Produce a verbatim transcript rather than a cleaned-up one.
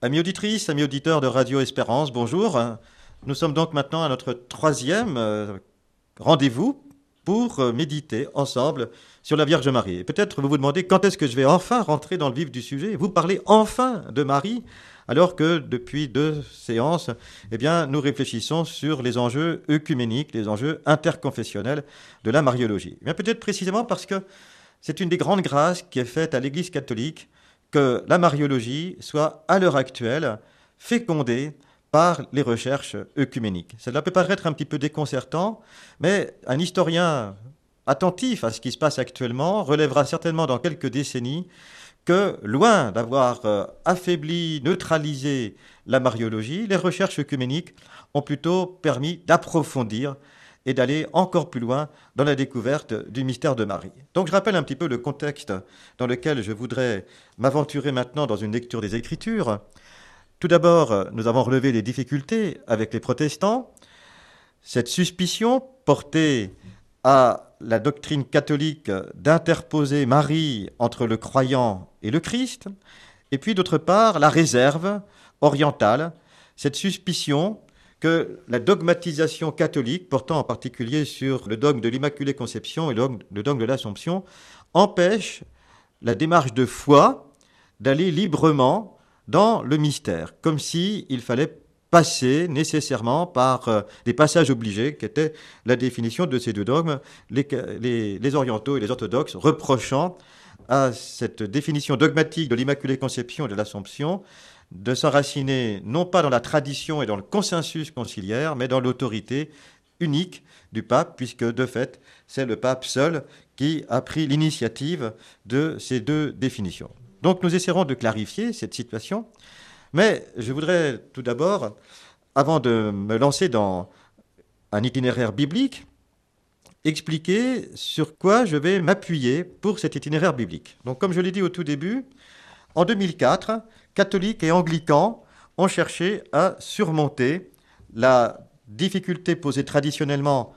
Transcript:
Amis auditrices, amis auditeurs de Radio Espérance, bonjour. Nous sommes donc maintenant à notre troisième euh, rendez-vous pour euh, méditer ensemble sur la Vierge Marie. Et peut-être vous vous demandez quand est-ce que je vais enfin rentrer dans le vif du sujet, vous parler enfin de Marie, alors que depuis deux séances, eh bien, nous réfléchissons sur les enjeux œcuméniques, les enjeux interconfessionnels de la Mariologie. Eh bien, peut-être précisément parce que c'est une des grandes grâces qui est faite à l'Église catholique que la Mariologie soit à l'heure actuelle fécondée par les recherches œcuméniques. Cela peut paraître un petit peu déconcertant, mais un historien attentif à ce qui se passe actuellement relèvera certainement dans quelques décennies que, loin d'avoir euh, affaibli, neutralisé la Mariologie, les recherches œcuméniques ont plutôt permis d'approfondir et d'aller encore plus loin dans la découverte du mystère de Marie. Donc je rappelle un petit peu le contexte dans lequel je voudrais m'aventurer maintenant dans une lecture des Écritures. Tout d'abord, nous avons relevé les difficultés avec les protestants, cette suspicion portée à la doctrine catholique d'interposer Marie entre le croyant et le Christ, et puis d'autre part la réserve orientale, cette suspicion que la dogmatisation catholique, portant en particulier sur le dogme de l'Immaculée Conception et le dogme de l'Assomption, empêche la démarche de foi d'aller librement dans le mystère, comme s'il fallait passer nécessairement par euh, des passages obligés, qui étaient la définition de ces deux dogmes, les, les, les orientaux et les orthodoxes reprochant à cette définition dogmatique de l'Immaculée Conception et de l'Assomption de s'enraciner non pas dans la tradition et dans le consensus conciliaire, mais dans l'autorité unique du pape, puisque de fait, c'est le pape seul qui a pris l'initiative de ces deux définitions. Donc nous essaierons de clarifier cette situation, mais je voudrais tout d'abord, avant de me lancer dans un itinéraire biblique, expliquer sur quoi je vais m'appuyer pour cet itinéraire biblique. Donc comme je l'ai dit au tout début, en deux mille quatre, catholiques et anglicans ont cherché à surmonter la difficulté posée traditionnellement